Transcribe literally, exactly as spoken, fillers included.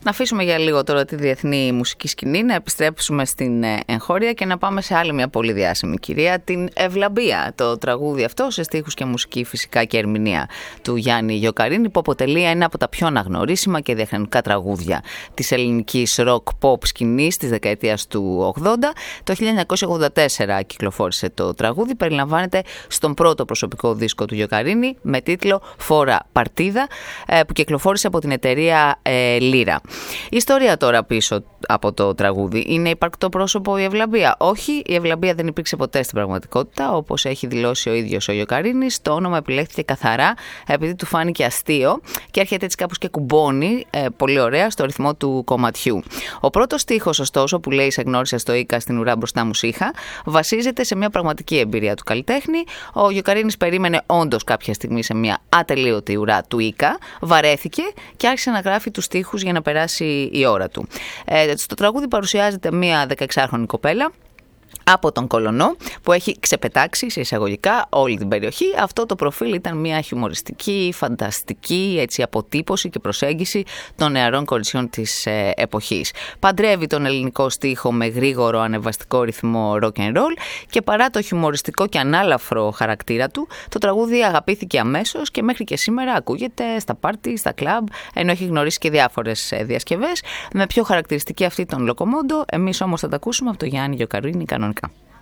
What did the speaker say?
Να αφήσουμε για λίγο τώρα τη διεθνή μουσική σκηνή, να επιστρέψουμε στην εγχώρια και να πάμε σε άλλη μια πολύ διάσημη κυρία, την Ευλαμπία. Το τραγούδι αυτό, σε στίχους και μουσική φυσικά και ερμηνεία του Γιάννη Γιοκαρίνη, που αποτελεί ένα από τα πιο αναγνωρίσιμα και διαχρονικά τραγούδια της ελληνικής rock-pop σκηνής της δεκαετίας του ογδόντα. Το χίλια εννιακόσια ογδόντα τέσσερα κυκλοφόρησε το τραγούδι, περιλαμβάνεται στον πρώτο προσωπικό δίσκο του Γιοκαρίνη με τίτλο «Φόρα Παρτίδα», που κυκλοφόρησε από την εταιρεία ε, Λύρα. Η ιστορία τώρα πίσω από το τραγούδι είναι υπαρκτό πρόσωπο η Ευλαμπία. Όχι, η Ευλαμπία δεν υπήρξε ποτέ στην πραγματικότητα, όπως έχει δηλώσει ο ίδιος ο Γιοκαρίνης. Το όνομα επιλέχθηκε καθαρά επειδή του φάνηκε αστείο και έρχεται έτσι κάπως και κουμπώνει ε, πολύ ωραία στο ρυθμό του κομματιού. Ο πρώτος στίχος, ωστόσο, που λέει «Σε γνώρισα στο Ίκα, στην ουρά μπροστά μου σήχα», βασίζεται σε μια πραγματική εμπειρία του καλλιτέχνη. Ο Γιοκαρίνης περίμενε όντως κάποια στιγμή σε μια ατελείωτη ουρά του Ίκα, βαρέθηκε και άρχισε να γράφει τους στίχους για να περάσει η ώρα του. Ε, στο τραγούδι παρουσιάζεται μια δεκαεξάχρονη κοπέλα από τον Κολονό, που έχει ξεπετάξει σε εισαγωγικά όλη την περιοχή. Αυτό το προφίλ ήταν μια χιουμοριστική, φανταστική έτσι, αποτύπωση και προσέγγιση των νεαρών κοριτσιών της ε, εποχής. Παντρεύει τον ελληνικό στίχο με γρήγορο ανεβαστικό ρυθμό rock and roll και παρά το χιουμοριστικό και ανάλαφρο χαρακτήρα του, το τραγούδι αγαπήθηκε αμέσως και μέχρι και σήμερα ακούγεται στα πάρτι, στα κλαμπ, ενώ έχει γνωρίσει και διάφορες διασκευές. Με πιο χαρακτηριστική αυτή τον Λοκομόντο, εμείς όμως θα τα ακούσουμε από το Γιάννη Γιοκαρίνη κανονικά.